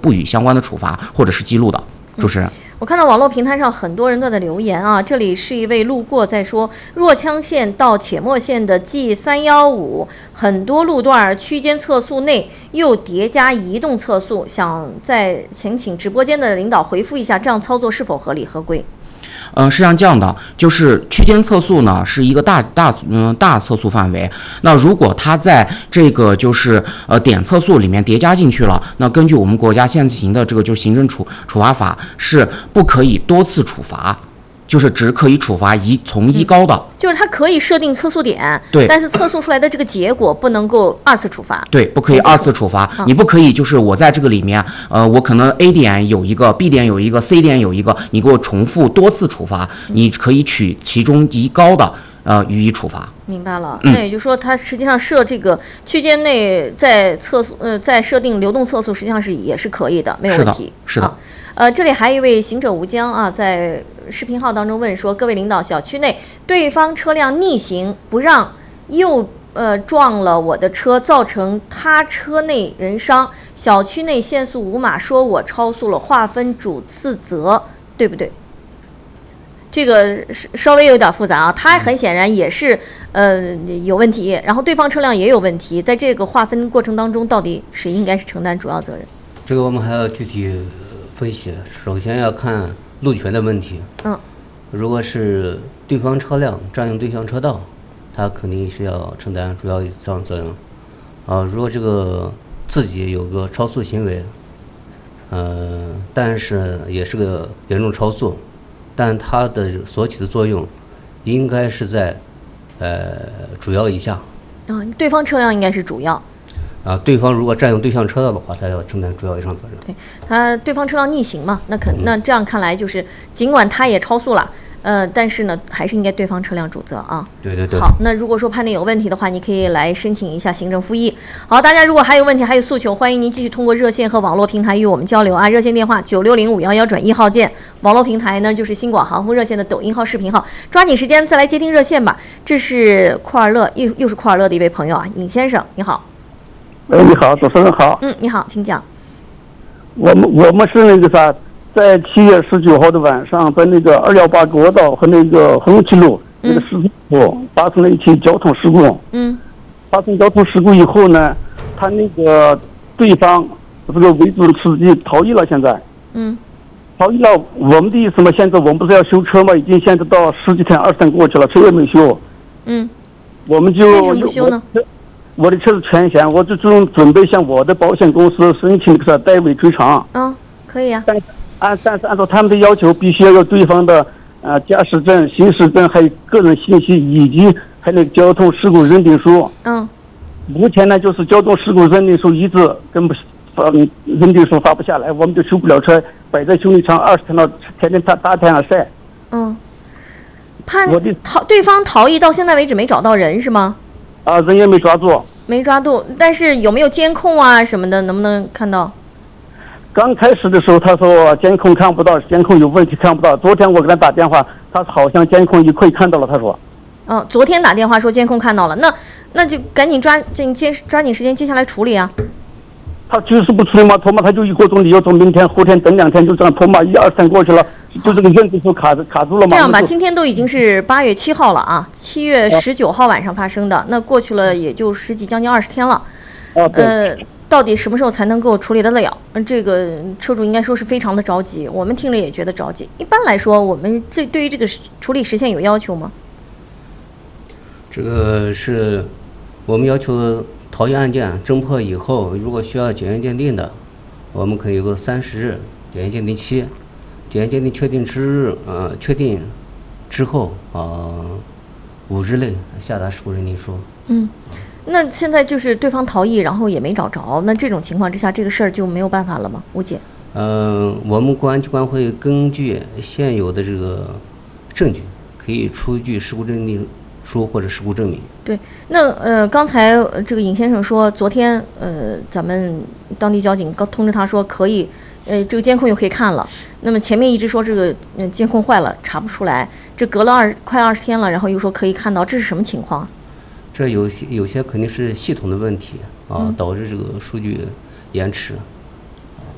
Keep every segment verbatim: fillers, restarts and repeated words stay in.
不予相关的处罚或者是记录的。主持人。嗯， 我看到网络平台上很多人都在留言啊，这里是一位路过在说，若羌县到且末县的 G 三一五很多路段区间测速内又叠加移动测速，想再请请直播间的领导回复一下，这样操作是否合理合规？ 嗯、呃，实际上这样的，就是区间测速呢是一个大大嗯大测速范围。那如果它在这个就是呃点测速里面叠加进去了，那根据我们国家现行的这个就是行政处处罚法是不可以多次处罚。就是只可以处罚一从一高的、嗯， 就是它可以设定测速点， 对， 但是测速出来的这个结果不能够二次处罚， 对，不可以二次处罚，你不可以就是我在这个里面，呃，我可能 A 点有一个 ，B 点有一个 ，C 点有一个，你给我重复多次处罚，嗯、你可以取其中一高的，呃，予以处罚。 明白了，那也就是说，它实际上设这个区间内在测速，呃，在设定流动测速，实际上是也是可以的，没有问题。 是的，是的。 啊呃，这里还有一位行者无疆啊，在视频号当中问说：各位领导，小区内对方车辆逆行不让，又呃撞了我的车，造成他车内人伤，小区内限速五码，说我超速了，划分主次责，对不对？这个稍微有点复杂啊，他很显然也是呃有问题，然后对方车辆也有问题，在这个划分过程当中，到底谁应该是承担主要责任？ 这个我们还要具体分析，首先要看路权的问题。 嗯， 如果是对方车辆占用对向车道，他肯定是要承担主要一项责任。啊，如果这个自己有个超速行为，呃，但是也是个严重超速，但它的所起的作用应该是在呃主要以下。 啊，对方车辆应该是主要。 啊，对方如果占用对向车道的话，他要承担主要以上责任。 对，他对方车辆逆行嘛，那肯那这样看来就是，尽管他也超速了，呃，但是呢，还是应该对方车辆主责啊。 对对对。 好，那如果说判定有问题的话，你可以来申请一下行政复议。好，大家如果还有问题还有诉求，欢迎您继续通过热线和网络平台与我们交流啊。热线电话九六零五幺幺转一号键，网络平台呢就是新广航空热线的抖音号、视频号。抓紧时间再来接听热线吧。这是库尔勒，又又是库尔勒的一位朋友啊，尹先生，你好。 喂，你好，主持人好。 嗯，你好，请讲。 我们我们是那个啥，在七月十九号的晚上，在那个二幺八国道和那个红旗路、嗯、那个十字路发生了一起交通事故。 嗯。 发生交通事故以后呢，他那个对方这个违主的司机逃逸了，现在。 嗯。 逃逸了，我们的意思嘛，现在我们不是要修车嘛，已经现在到十几天、二十天过去了，车也没修。 嗯。 我们就为什么不修呢？ 我的车是全险，我就准准备向我的保险公司申请这个代位追偿。 嗯，可以啊。 但按但是按照他们的要求，必须要有对方的呃驾驶证、行驶证，还有个人信息，以及还有交通事故认定书。 嗯。 目前呢，就是交通事故认定书一直跟不发认定书发不下来，我们就修不了车，摆在修理厂二十天了，天天大大太阳晒。 嗯。判逃对方逃逸到现在为止没找到人是吗？ 啊，人也没抓住， 没抓住，但是有没有监控啊什么的？能不能看到？ 刚开始的时候，他说监控看不到，监控有问题看不到。昨天我给他打电话，他好像监控一块看到了，他说。 哦，昨天打电话说监控看到了，那那就赶紧抓紧接抓紧时间接下来处理啊。 他就是不处理嘛，拖嘛，他就一个种理由，从明天、后天等两天就这样拖嘛，一二三过去了。就这个认定书卡卡住了嘛。 这样吧，今天都已经是八月七号了啊，七月十九号晚上发生的，那过去了也就十几将近二十天了。 啊，对。 呃，到底什么时候才能够处理得了？这个车主应该说是非常的着急，我们听着也觉得着急。一般来说，我们这对于这个处理时限有要求吗？ 这个是我们要求逃逸案件侦破以后，如果需要检验鉴定的，我们可以有个三十日检验鉴定期。检验鉴定确定之呃确定之后啊，五日内下达事故认定书。 嗯，那现在就是对方逃逸，然后也没找着，那这种情况之下，这个事儿就没有办法了吗？吴姐？ 嗯、呃，我们公安机关会根据现有的这个证据，可以出具事故认定书或者事故证明。 对，那呃，刚才这个尹先生说，昨天呃，咱们当地交警刚通知他说可以。呃，这个监控又可以看了。那么前面一直说这个嗯监控坏了，查不出来。这隔了二快二十天了，然后又说可以看到，这是什么情况？ 这有些有些肯定是系统的问题啊， 嗯、 导致这个数据延迟。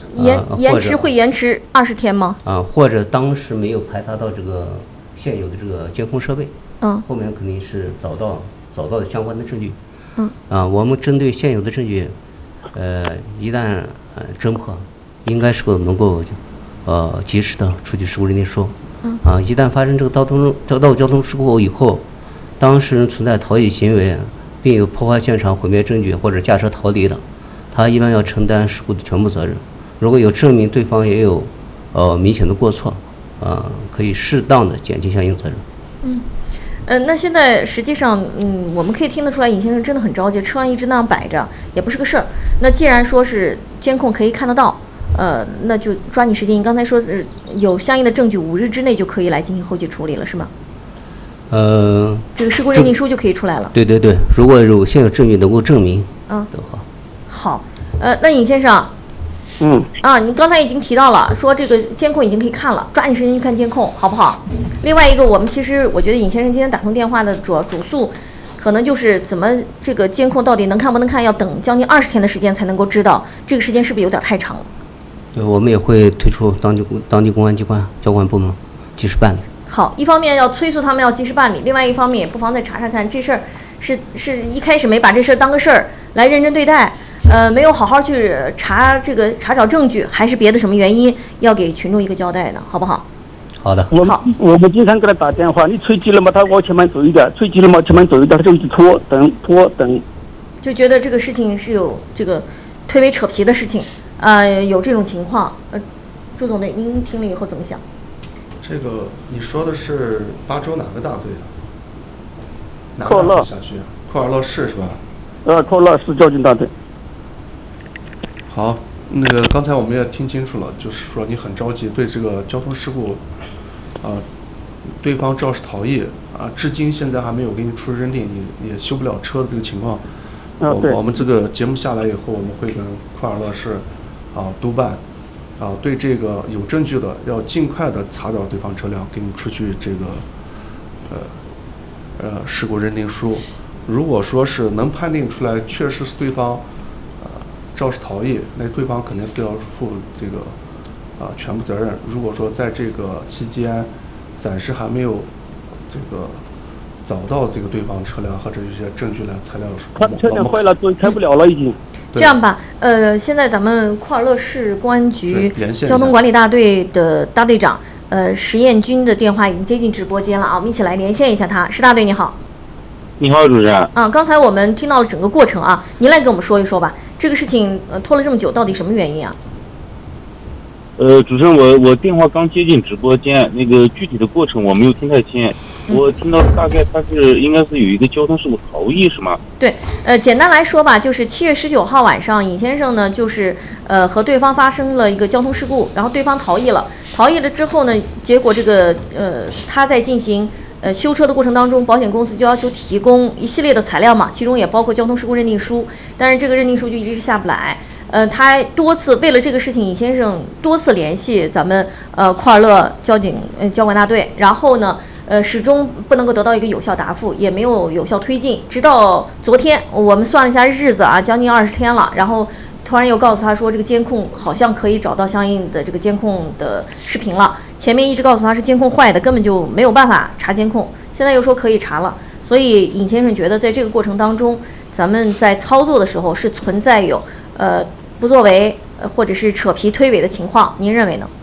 延、 呃、 延迟会延迟二十天吗？ 啊，或者当时没有排查到这个现有的这个监控设备， 嗯， 后面肯定是找到找到相关的证据， 嗯， 啊，我们针对现有的证据，呃，一旦呃侦破，应该是够能够呃及时的出具事故认定书， 嗯， 啊，一旦发生这个道通道道路交通事故以后，当事人存在逃逸行为，并有破坏现场、毁灭证据或者驾车逃离的，他一般要承担事故的全部责任。如果有证明对方也有呃明显的过错，啊、呃，可以适当的减轻相应责任。 嗯，呃，那现在实际上，嗯，我们可以听得出来，尹先生真的很着急，车上一直那样摆着也不是个事儿。那既然说是监控可以看得到，呃，那就抓紧时间。你刚才说是有相应的证据，五日之内就可以来进行后期处理了，是吗？ 呃， 这个事故认定书就可以出来了。 对对对，如果有现有证据能够证明， 嗯的话， 好，呃，那尹先生。 嗯啊，你刚才已经提到了，说这个监控已经可以看了，抓紧时间去看监控，好不好？另外一个，我们其实我觉得尹先生今天打通电话的主要主诉，可能就是怎么这个监控到底能看不能看，要等将近二十天的时间才能够知道，这个时间是不是有点太长了？ 对，我们也会推出当地当地公安机关、交管部门及时办理。 好，一方面要催促他们要及时办理，另外一方面也不妨再查查看这事儿是是一开始没把这事儿当个事儿来认真对待。呃，没有好好去查这个查找证据，还是别的什么原因，要给群众一个交代的，好不好？ 好的。 我们我们经常给他打电话，你吹急了嘛，他往前面走一点；吹急了嘛，前面走一点，他就一直拖，等拖等。 就觉得这个事情是有这个推诿扯皮的事情，呃，有这种情况。呃，朱总队，您听了以后怎么想？ 这个你说的是巴州哪个大队的？哪科尔勒辖区？科尔勒市是吧？ 呃，科尔勒市交警大队。 好，那个刚才我们也听清楚了，就是说你很着急，对这个交通事故，啊、呃，对方肇事逃逸啊，至今现在还没有给你出认定，你也修不了车的这个情况。 啊，对。 我我们这个节目下来以后，我们会跟科尔勒市啊督办，啊对这个有证据的要尽快的查找对方车辆，给你出具这个呃呃事故认定书。如果说是能判定出来确实是对方。肇事逃逸，那对方肯定是要负这个啊、呃、全部责任。如果说在这个期间暂时还没有这个找到这个对方车辆或者一些证据来材料， 他车辆坏了，所以开不了了已经。 这样吧，呃，现在咱们库尔勒市公安局交通管理大队的大队长呃石彦军的电话已经接进直播间了啊，我们一起来连线一下他。石大队你好。 你好，主持人。 啊，刚才我们听到了整个过程啊，您来给我们说一说吧。这个事情呃拖了这么久，到底什么原因啊？ 呃，主持人，我我电话刚接进直播间，那个具体的过程我没有听太清， 嗯、 我听到大概他是应该是有一个交通事故逃逸是吗？ 对，呃，简单来说吧，就是七月十九号晚上，尹先生呢就是呃和对方发生了一个交通事故，然后对方逃逸了，逃逸了之后呢，结果这个呃他在进行。呃，修车的过程当中，保险公司就要求提供一系列的材料嘛，其中也包括交通事故认定书，但是这个认定书就一直下不来。呃，他多次为了这个事情，尹先生多次联系咱们呃库尔勒交警呃交管大队，然后呢，呃始终不能够得到一个有效答复，也没有有效推进，直到昨天我们算了一下日子啊，将近二十天了，然后。突然又告诉他说，这个监控好像可以找到相应的这个监控的视频了。前面一直告诉他是监控坏的，根本就没有办法查监控。现在又说可以查了，所以尹先生觉得在这个过程当中，咱们在操作的时候是存在有呃不作为呃或者是扯皮推诿的情况，您认为呢？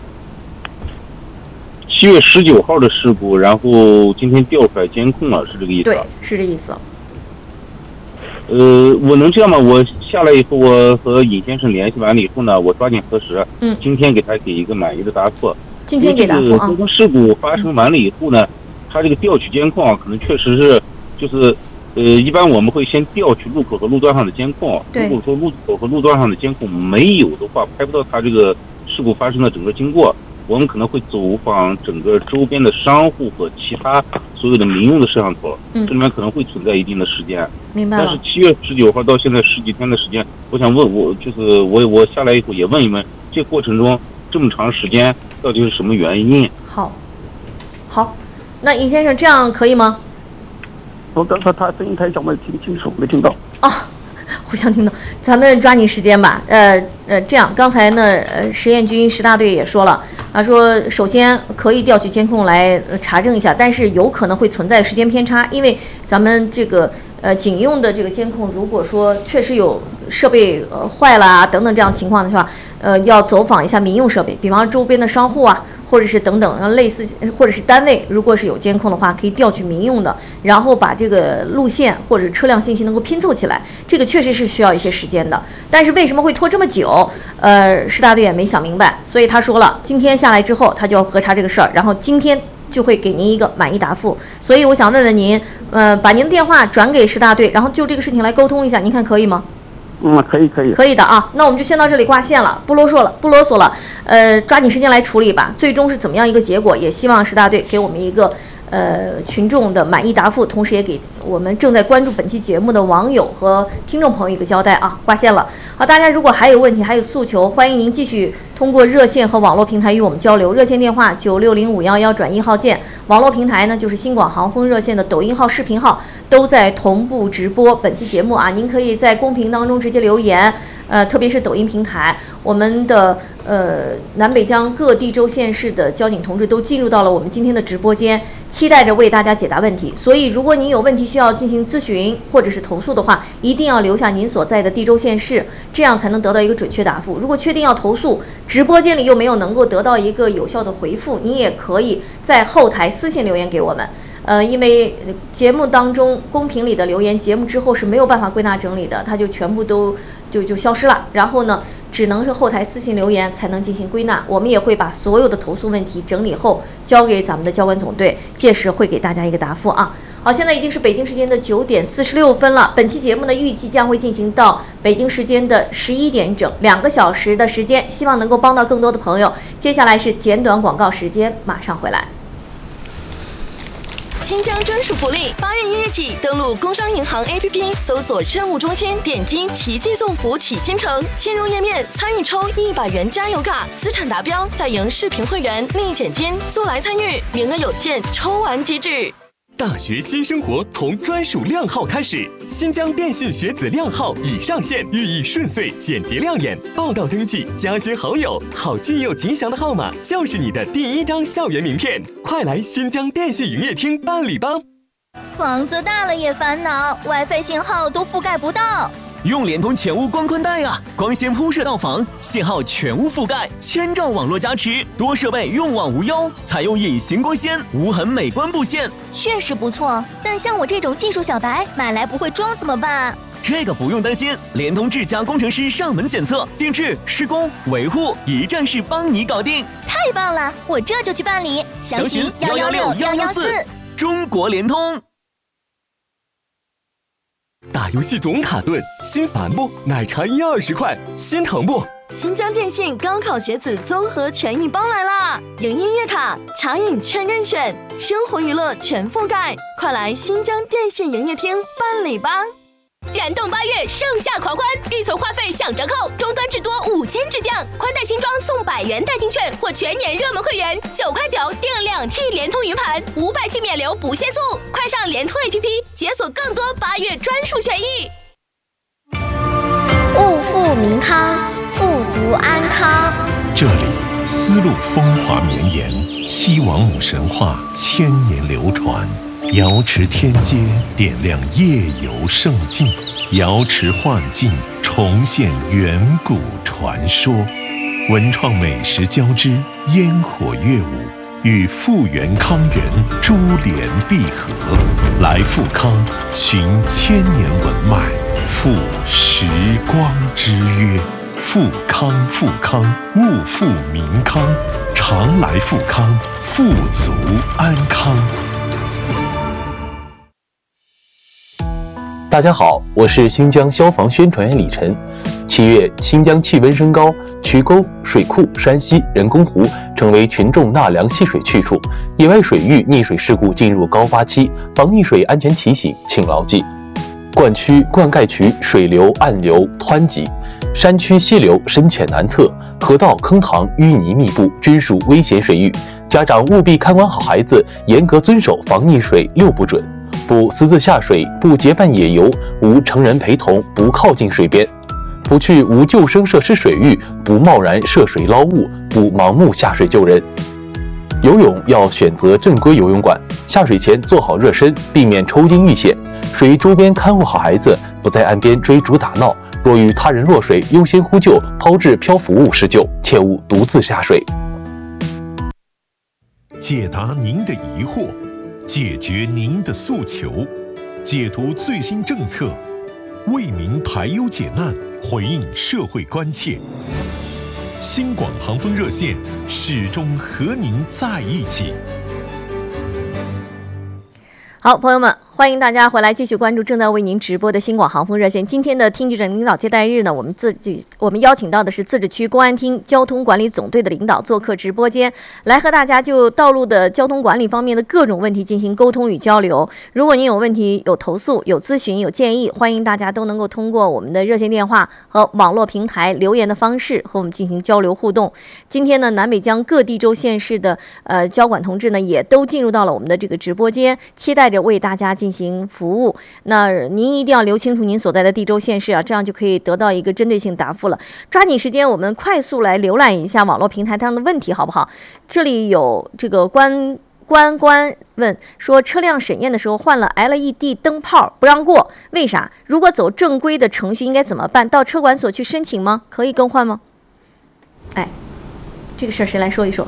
七月十九号的事故，然后今天调出来监控了，是这个意思？ 对，是这意思。 呃，我能这样吗？我下来以后，我和尹先生联系完了以后呢，我抓紧核实， 嗯， 今天给他给一个满意的答复。 今天给答复啊。 交通事故发生完了以后呢，他这个调取监控啊，可能确实是就是，呃，一般我们会先调取路口和路段上的监控。如果说路口和路段上的监控没有的话，拍不到他这个事故发生的整个经过，我们可能会走访整个周边的商户和其他所有的民用的摄像头， 嗯， 这里面可能会存在一定的时间。 明白了。 但是七月十九号到现在十几天的时间，我想问我就是我我下来以后也问一问，这过程中这么长时间到底是什么原因？ 好，好，那尹先生这样可以吗？ 我刚才他声音太小，没听清楚，没听到。 哦， 互相听懂，咱们抓紧时间吧。呃呃，这样，刚才呢，呃，实验军十大队也说了，他说首先可以调取监控来查证一下，但是有可能会存在时间偏差，因为咱们这个呃警用的这个监控，如果说确实有设备呃坏了啊等等这样情况的话，呃，要走访一下民用设备，比方周边的商户啊。或者是等等，类似或者是单位，如果是有监控的话，可以调取民用的，然后把这个路线或者车辆信息能够拼凑起来，这个确实是需要一些时间的。但是为什么会拖这么久？呃，师大队也没想明白，所以他说了，今天下来之后，他就要核查这个事儿，然后今天就会给您一个满意答复。所以我想问问您，呃，把您的电话转给师大队，然后就这个事情来沟通一下，您看可以吗？ 嗯，可以可以， 可以的啊。那我们就先到这里挂线了，不啰嗦了，不啰嗦了。呃，抓紧时间来处理吧。最终是怎么样一个结果，也希望师大队给我们一个呃群众的满意答复，同时也给我们正在关注本期节目的网友和听众朋友一个交代啊。挂线了。好，大家如果还有问题还有诉求，欢迎您继续通过热线和网络平台与我们交流。热线电话九六零五幺幺转一号键，网络平台呢就是新广航风热线的抖音号、视频号都在同步直播本期节目啊。您可以在公屏当中直接留言。呃，特别是抖音平台，我们的呃南北疆各地州县市的交警同志都进入到了我们今天的直播间，期待着为大家解答问题。所以，如果您有问题需要进行咨询或者是投诉的话，一定要留下您所在的地州县市，这样才能得到一个准确答复。如果确定要投诉，直播间里又没有能够得到一个有效的回复，您也可以在后台私信留言给我们。呃，因为节目当中公屏里的留言，节目之后是没有办法归纳整理的，它就全部都就就消失了。然后呢，只能是后台私信留言才能进行归纳。我们也会把所有的投诉问题整理后交给咱们的交管总队，届时会给大家一个答复啊。好，现在已经是北京时间的九点四十六分了。本期节目呢，预计将会进行到北京时间的十一点整，两个小时的时间，希望能够帮到更多的朋友。接下来是简短广告时间，马上回来。 新疆专属福利，八月一日起，登录工商银行 A P P， 搜索政务中心，点击奇迹送福启新城，进入页面参与抽一百元加油卡，资产达标再赢视频会员立减金，速来参与，名额有限，抽完即止。 大学新生活从专属靓号开始，新疆电信学子靓号已上线，寓意顺遂、简洁亮眼。报到登记、加新好友，好记又吉祥的号码就是你的第一张校园名片。快来新疆电信营业厅办理吧！ 房子大了也烦恼 ，WiFi 信号都覆盖不到。 用联通全屋光宽带啊，光纤铺设到房，信号全屋覆盖，千兆网络加持，多设备用网无忧，采用隐形光纤，无痕美观布线， 确实不错。但像我这种技术小白，买来不会装怎么办？ 这个不用担心，联通智家工程师上门检测、定制、施工、维护，一站式帮你搞定。 太棒了，我这就去办理。 详询幺幺六幺幺四，中国联通。 打游戏总卡顿，心烦不？奶茶一二十块，心疼不？ 新疆电信高考学子综合权益包来啦！赢音乐卡、茶饮全任选，生活娱乐全覆盖，快来新疆电信营业厅办理吧！ 燃动八月盛夏狂欢，预存话费享折扣，终端至多五千直降，宽带新装送百元代金券或全年热门会员，九块九订两 T 联通云盘，五百 G 免流不限速，快上联通 A P P 解锁更多八月专属权益。 物富民康，富足安康。 这里丝路风华绵延，西王母神话千年流传。瑶池天街点亮夜游胜境，瑶池幻境重现远古传说，文创美食交织，烟火乐舞与富源康源珠联璧合，来富康寻千年文脉，赴时光之约，富康富康物富民康，常来富康，富足安康。 大家好，我是新疆消防宣传员李晨。七月，新疆气温升高，渠沟、水库、山溪、人工湖成为群众纳凉戏水去处，野外水域溺水事故进入高发期，防溺水安全提醒请牢记。灌区、灌溉渠水流、暗流湍急，山区溪流深浅难测，河道、坑塘淤泥密布，均属危险水域。家长务必看管好孩子，严格遵守防溺水六不准。 不私自下水，不结伴野游，无成人陪同，不靠近水边。不去无救生设施水域，不贸然涉水捞物，不盲目下水救人。游泳要选择正规游泳馆，下水前做好热身，避免抽筋遇险。水域周边看护好孩子，不在岸边追逐打闹。若遇他人落水，优先呼救，抛掷漂浮物施救，切勿独自下水。 解答您的疑惑，解决您的诉求，解读最新政策，为民排忧解难，回应社会关切。新广航风热线始终和您在一起。 好，朋友们，欢迎大家回来继续关注正在为您直播的新广航风热线。今天的听记者领导接待日呢，我们自己我们邀请到的是自治区公安厅交通管理总队的领导做客直播间，来和大家就道路的交通管理方面的各种问题进行沟通与交流。如果您有问题、有投诉、有咨询、有建议，欢迎大家都能够通过我们的热线电话和网络平台留言的方式和我们进行交流互动。今天呢，南北江各地州县市的呃交管同志呢，也都进入到了我们的这个直播间，期待着为大家进行服务。那您一定要留清楚您所在的地州县市啊，这样就可以得到一个针对性答复了。抓紧时间，我们快速来浏览一下网络平台上的问题，好不好？这里有这个关关关问说，车辆审验的时候换了 L E D 灯泡不让过，为啥？如果走正规的程序应该怎么办？到车管所去申请吗？可以更换吗？哎，这个事儿谁来说一说？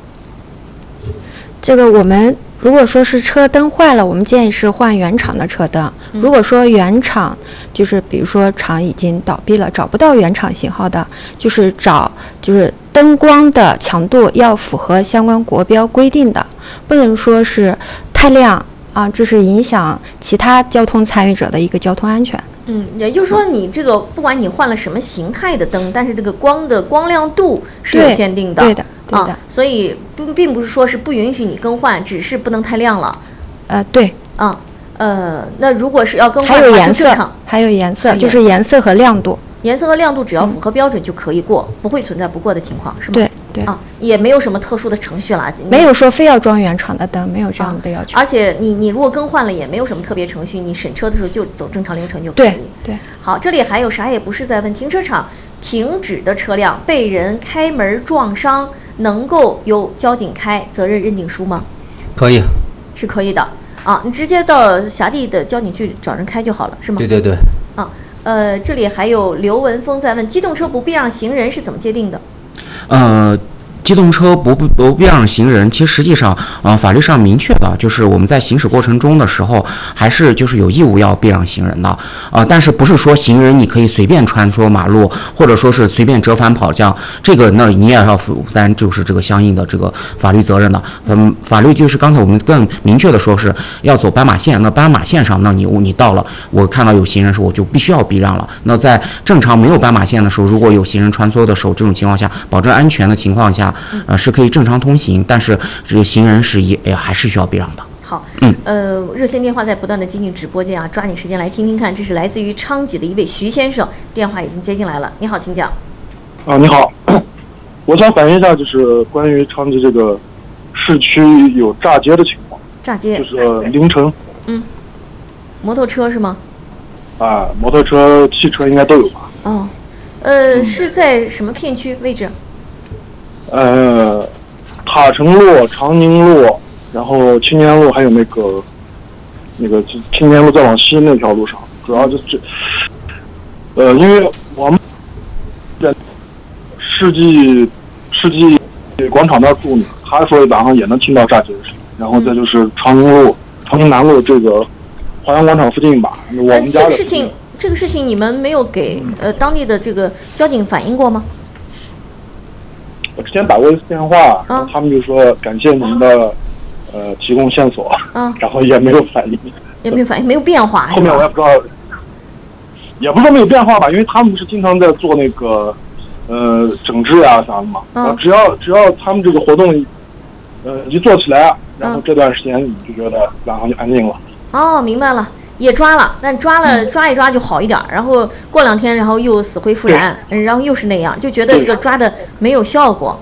这个我们如果说是车灯坏了，我们建议是换原厂的车灯。如果说原厂就是比如说厂已经倒闭了，找不到原厂型号的，就是找就是灯光的强度要符合相关国标规定的，不能说是太亮啊，这是影响其他交通参与者的一个交通安全。 嗯，也就是说，你这个不管你换了什么形态的灯，但是这个光的光亮度是有限定的。 对的。对的， 啊，所以并并不是说是不允许你更换，只是不能太亮了。 呃，对， 啊，呃，那如果是要更换， 还有颜色，还有颜色， 颜色就是颜色和亮度， 颜色和亮度只要符合标准就可以过，嗯、不会存在不过的情况，是吗？ 对对， 啊，也没有什么特殊的程序了， 没有说非要装原厂的灯，没有这样的要求。 啊、而且你你如果更换了，也没有什么特别程序，你审车的时候就走正常流程就可以。 对对， 好，这里还有啥也不是在问，停车场停止的车辆被人开门撞伤。能够由交警开责任认定书吗？ 可以， 是可以的啊，你直接到辖地的交警局找人开就好了，是吗？ 对对对。 啊，呃，这里还有刘文峰在问，机动车不避让行人是怎么界定的？ 呃。机动车不不避让行人，其实实际上，呃，法律上明确的，就是我们在行驶过程中的时候，还是就是有义务要避让行人的，呃，但是不是说行人你可以随便穿梭马路，或者说是随便折返跑这样，这个那你也要负担就是这个相应的这个法律责任的。嗯，法律就是刚才我们更明确的说是要走斑马线，那斑马线上，那你你到了，我看到有行人时候我就必须要避让了。那在正常没有斑马线的时候，如果有行人穿梭的时候，这种情况下，保证安全的情况下。呃，是可以正常通行，但是这个行人是也也还是需要避让的。 好，嗯，呃，热线电话在不断的进行直播间啊，抓紧时间来听听看，这是来自于昌吉的一位徐先生，电话已经接进来了。你好，请讲。 啊，你好，我想反映一下，就是关于昌吉这个市区有炸街的情况。 炸街。 就是凌晨。 嗯。摩托车是吗？ 啊，摩托车、汽车应该都有吧？ 哦，呃，嗯、是在什么片区位置？ 呃，塔城路、长宁路，然后青年路，还有那个那个青年路再往西那条路上，主要就是呃，因为我们在世纪世纪广场那儿住呢，他说晚上也能听到炸街的声音。然后再就是长宁路、长宁南路这个华阳广场附近吧，我们家的、 呃、这个事情，这个事情你们没有给呃当地的这个交警反映过吗？ 我之前打过一次电话，嗯、他们就说感谢您的呃提供线索，嗯、然后也没有反应， 也没有反应，没有变化。 后面我也不知道，也不是说没有变化吧，因为他们不是经常在做那个呃整治啊啥的嘛，嗯、然后只要只要他们这个活动呃一做起来，然后这段时间你就觉得晚上就安静了。 哦，明白了。也抓了，但抓了抓一抓就好一点，然后过两天，然后又死灰复燃，然后又是那样，就觉得这个抓的没有效果。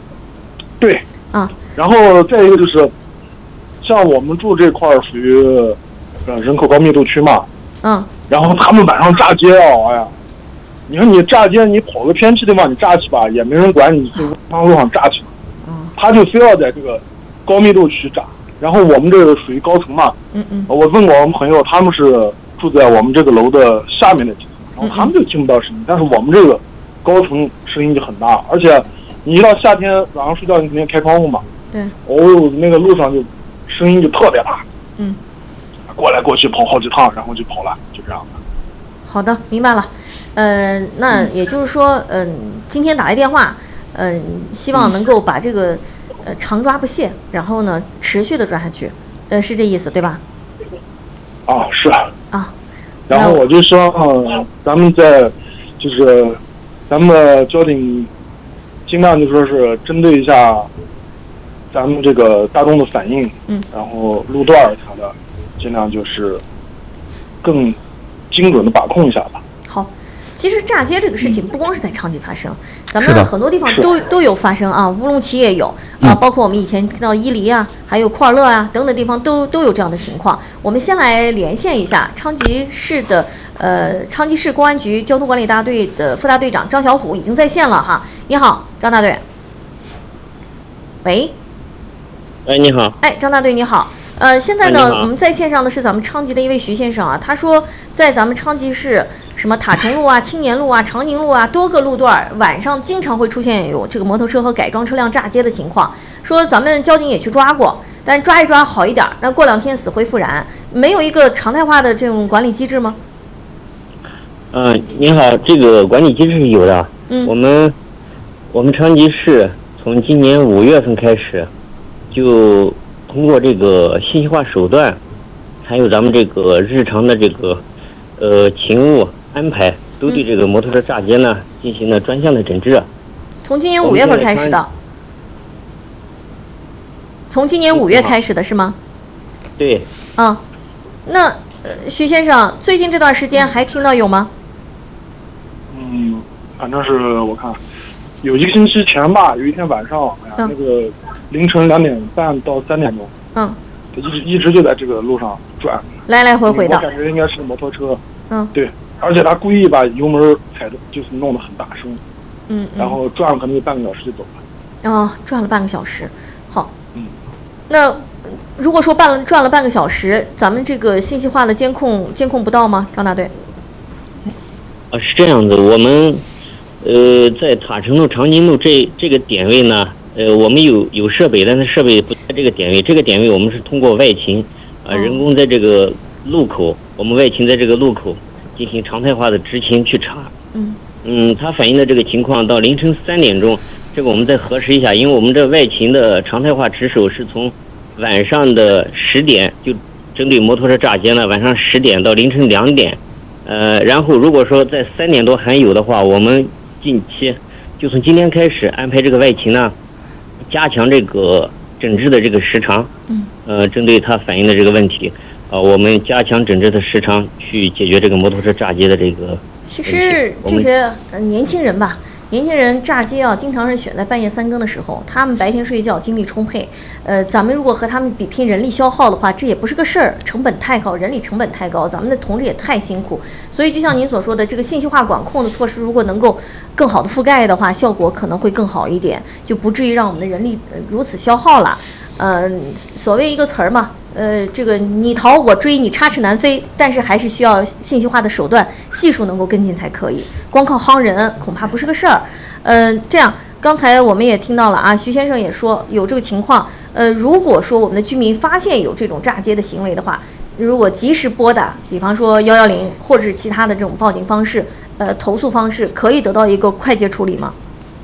对， 啊， 然后再一个就是，像我们住这块儿属于呃人口高密度区嘛， 嗯， 然后他们晚上炸街哦，哎呀，你说你炸街，你跑个偏僻地方你炸去吧，也没人管你，就往路上炸去，嗯，他就非要在这个高密度区炸，然后我们这个属于高层嘛， 嗯嗯， 我问过我们朋友，他们是住在我们这个楼的下面的几层，然后他们就听不到声音，但是我们这个高层声音就很大，而且你一到夏天晚上睡觉，你肯定开窗户嘛， 对， 哦，那个路上就声音就特别大， 嗯， 过来过去跑好几趟，然后就跑了，就这样的。 好的，明白了。呃，那也就是说，嗯、呃，今天打来电话，嗯、呃，希望能够把这个呃长抓不懈，然后呢持续的抓下去，呃，是这意思对吧？ 啊，是啊。 然后我就希望咱们在就是咱们的交警尽量就说是针对一下咱们这个大众的反应， 嗯， 然后路段啥的，尽量就是更精准的把控一下吧。 好，其实炸街这个事情不光是在昌吉发生，咱是的们很多地方都都有发生啊，乌鲁木齐也有啊、 嗯， 包括我们以前听到伊犁啊，还有库尔勒啊等等地方都都有这样的情况。我们先来连线一下昌吉市的呃昌吉市公安局交通管理大队的副大队长张小虎已经在线了哈，你好，张大队。喂。 哎，你好。 哎，张大队你好。呃，现在呢，我们在线上的是咱们昌吉的一位徐先生啊，他说在咱们昌吉市什么塔城路啊、青年路啊、长宁路啊多个路段晚上经常会出现有这个摩托车和改装车辆炸街的情况，说咱们交警也去抓过，但抓一抓好一点，那过两天死灰复燃，没有一个常态化的这种管理机制吗？ 嗯、呃，您好，这个管理机制是有的。 嗯， 我们我们昌吉市从今年五月份开始就。通过这个信息化手段，还有咱们这个日常的这个呃勤务安排，都对这个摩托车炸街呢进行了专项的整治。 从今年五月份开始的。从今年五月开始的是吗？ 对。 啊，那呃徐先生，最近这段时间还听到有吗？ 嗯，反正是我看有一个星期前吧，有一天晚上，哎呀，嗯、那个。凌晨两点半到三点钟， 嗯， 一直一直就在这个路上转， 来来回回的。 我感觉应该是摩托车， 嗯， 对，而且他故意把油门踩的，就是弄得很大声， 嗯， 然后转了可能有半个小时就走了。 哦，转了半个小时，好， 嗯， 那如果说办了转了半个小时，咱们这个信息化的监控监控不到吗？张大队？ 啊，是这样子，我们呃在塔城路、长宁路这这个点位呢。呃，我们有有设备，但是设备不在这个点位。这个点位我们是通过外勤，啊、呃，人工在这个路口，我们外勤在这个路口进行常态化的执勤去查。 嗯嗯，他反映的这个情况到凌晨三点钟，这个我们再核实一下，因为我们这外勤的常态化值守是从晚上的十点就针对摩托车炸街呢，晚上十点到凌晨两点，呃，然后如果说在三点多还有的话，我们近期就从今天开始安排这个外勤呢。加强这个整治的这个时长， 嗯， 呃，针对他反映的这个问题，啊、呃，我们加强整治的时长，去解决这个摩托车炸街的这个。 其实这些年轻人吧，年轻人炸街啊，经常是选在半夜三更的时候，他们白天睡觉，精力充沛。呃，咱们如果和他们比拼人力消耗的话，这也不是个事儿，成本太高，人力成本太高，咱们的同志也太辛苦。所以，就像您所说的，这个信息化管控的措施，如果能够更好的覆盖的话，效果可能会更好一点，就不至于让我们的人力如此消耗了。呃，所谓一个词儿嘛，呃，这个你逃我追，你插翅难飞，但是还是需要信息化的手段、技术能够跟进才可以。光靠夯人恐怕不是个事儿。呃，这样，刚才我们也听到了啊，徐先生也说有这个情况。呃，如果说我们的居民发现有这种炸街的行为的话，如果及时拨打，比方说幺幺零或者是其他的这种报警方式，呃，投诉方式，可以得到一个快捷处理吗？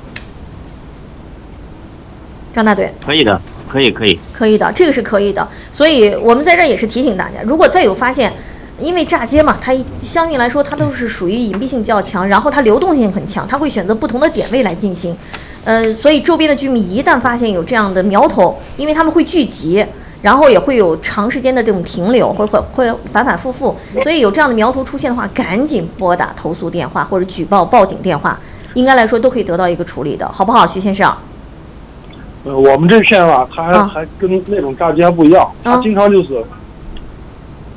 张大队， 可以的。可以可以可以的，这个是可以的。所以我们在这儿也是提醒大家，如果再有发现，因为炸街嘛，它相应来说它都是属于隐蔽性较强，然后它流动性很强，它会选择不同的点位来进行。呃，所以周边的居民一旦发现有这样的苗头，因为他们会聚集，然后也会有长时间的这种停留，或者会反反复复，所以有这样的苗头出现的话，赶紧拨打投诉电话或者举报报警电话，应该来说都可以得到一个处理的，好不好，徐先生？ 呃，我们这片吧，它还、啊、还跟那种炸街不一样，它经常就是，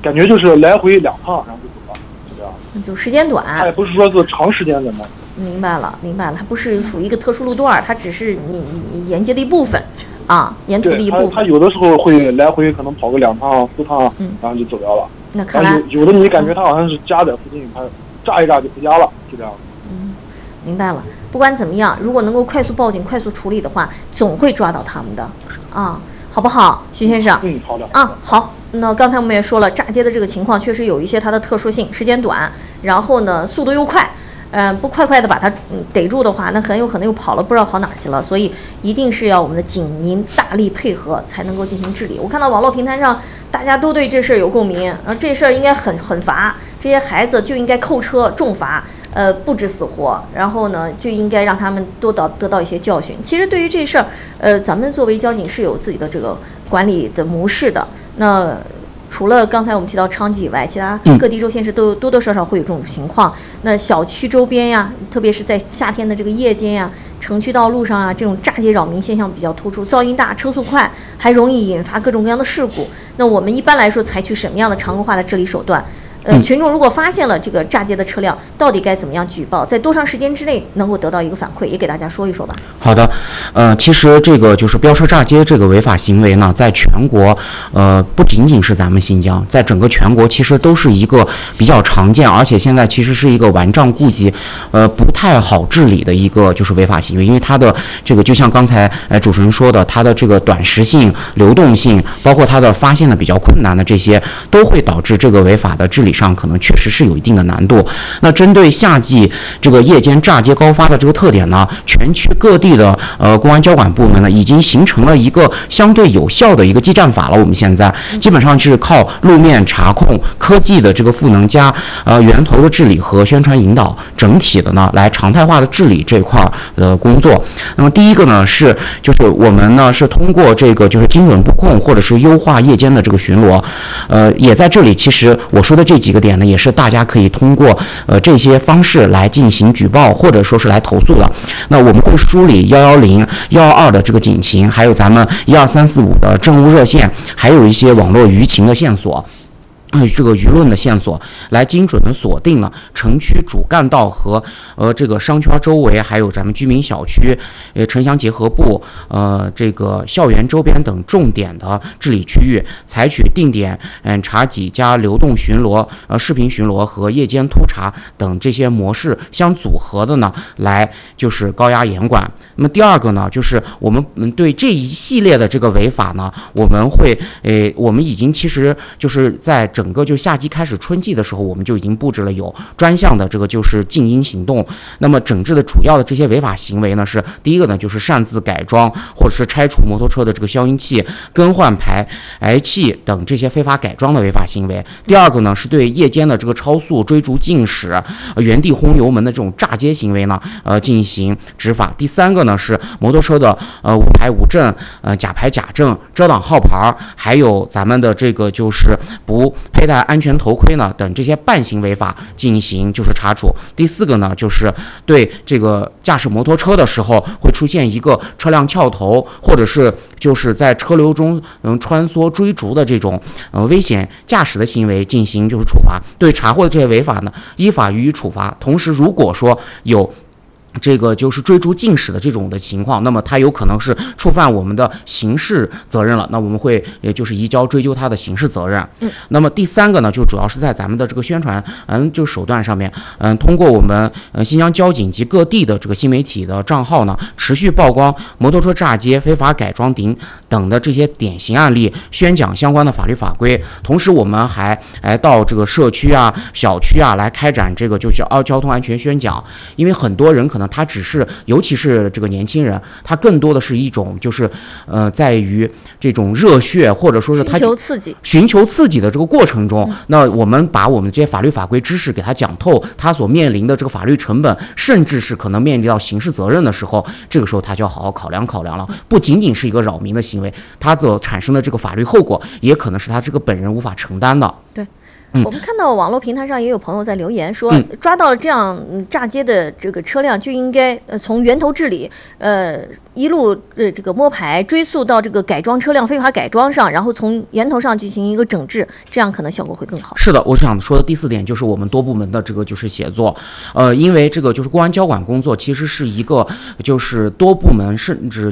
感觉就是来回两趟，然后就走了，就这样。 就时间短。 它也不是说是长时间的嘛。 明白了，明白了，它不是属于一个特殊路段，它只是你你沿街的一部分。啊，沿途的一部分。 他有的时候会来回可能跑个两趟、四趟，嗯，然后就走掉了。 那看来有有的你感觉他好像是家在附近，他炸一炸就回家了，就这样。 嗯，明白了。不管怎么样，如果能够快速报警、快速处理的话，总会抓到他们的啊，好不好，徐先生？ 嗯，好的。 啊，好。那刚才我们也说了，炸街的这个情况确实有一些它的特殊性，时间短，然后呢，速度又快。嗯、呃，不快快的把它逮住的话，那很有可能又跑了，不知道跑哪儿去了。所以一定是要我们的警民大力配合，才能够进行治理。我看到网络平台上大家都对这事儿有共鸣，然后这事儿应该很很罚，这些孩子就应该扣车重罚，呃，不治死活。然后呢，就应该让他们多得得到一些教训。其实对于这事儿，呃，咱们作为交警是有自己的这个管理的模式的。那除了刚才我们提到昌吉以外，其他各地州县市都多多少少会有这种情况。那小区周边呀，特别是在夏天的这个夜间呀，城区道路上啊，这种炸街扰民现象比较突出，噪音大、车速快，还容易引发各种各样的事故。那我们一般来说采取什么样的常规化的治理手段？呃，群众如果发现了这个炸街的车辆，到底该怎么样举报？在多长时间之内能够得到一个反馈？也给大家说一说吧。 好的，呃，其实这个就是飙车炸街这个违法行为呢，在全国，呃，不仅仅是咱们新疆，在整个全国其实都是一个比较常见，而且现在其实是一个顽瘴痼疾，呃，不太好治理的一个就是违法行为，因为它的这个就像刚才呃主持人说的，它的这个短时性、流动性，包括它的发现的比较困难的这些，都会导致这个违法的治理上可能确实是有一定的难度。那针对夏季这个夜间炸街高发的这个特点呢，全区各地的呃公安交管部门呢，已经形成了一个相对有效的一个激战法了。我们现在基本上是靠路面查控、科技的这个赋能加呃源头的治理和宣传引导，整体的呢来常态化的治理这块的工作。那么第一个呢是就是我们呢是通过这个就是精准布控或者是优化夜间的这个巡逻，呃也在这里其实我说的这几个点呢，也是大家可以通过呃这些方式来进行举报或者说是来投诉的。那我们会梳理幺幺零、幺幺二的这个警情，还有咱们一二三四五的政务热线，还有一些网络舆情的线索。这个舆论的线索，来精准的锁定了城区主干道和呃这个商圈周围，还有咱们居民小区、呃城乡结合部、呃这个校园周边等重点的治理区域，采取定点嗯查几加流动巡逻、呃视频巡逻和夜间突查等这些模式相组合的呢，来就是高压严管。那么第二个呢，就是我们对这一系列的这个违法呢，我们会呃我们已经其实就是在整整个就夏季开始春季的时候，我们就已经布置了有专项的这个就是静音行动。那么整治的主要的这些违法行为呢，是第一个呢就是擅自改装或者是拆除摩托车的这个消音器、更换排排气等这些非法改装的违法行为。第二个呢是对夜间的这个超速、追逐禁驶、呃、原地轰油门的这种炸街行为呢，呃进行执法。第三个呢是摩托车的呃无牌无证、呃假牌假证、遮挡号牌，还有咱们的这个就是不佩戴安全头盔呢等这些半行违法进行就是查处。第四个呢就是对这个驾驶摩托车的时候会出现一个车辆翘头，或者是就是在车流中嗯穿梭追逐的这种呃危险驾驶的行为进行就是处罚。对查获的这些违法呢，依法予以处罚。同时如果说有这个就是追逐禁驶的这种的情况，那么它有可能是触犯我们的刑事责任了，那我们会也就是移交追究他的刑事责任。嗯，那么第三个呢，就主要是在咱们的这个宣传嗯就手段上面，嗯通过我们呃新疆交警及各地的这个新媒体的账号呢，持续曝光摩托车炸街、非法改装等等的这些典型案例，宣讲相关的法律法规。同时我们还来到这个社区啊、小区啊来开展这个就是交通安全宣讲，因为很多人可能他只是，尤其是这个年轻人，他更多的是一种就是，呃，在于这种热血或者说是他寻求刺激、 寻求刺激的这个过程中，嗯、那我们把我们这些法律法规知识给他讲透，他所面临的这个法律成本，甚至是可能面临到刑事责任的时候，这个时候他就要好好考量考量了。不仅仅是一个扰民的行为，他所产生的这个法律后果，也可能是他这个本人无法承担的。 对。 我们看到网络平台上也有朋友在留言说， 嗯、 抓到了这样炸街的这个车辆，就应该呃从源头治理，呃一路呃这个摸排追溯到这个改装车辆非法改装上，然后从源头上进行一个整治，这样可能效果会更好。 是的，我想说的第四点就是我们多部门的这个就是协作，呃，因为这个就是公安交管工作其实是一个就是多部门甚至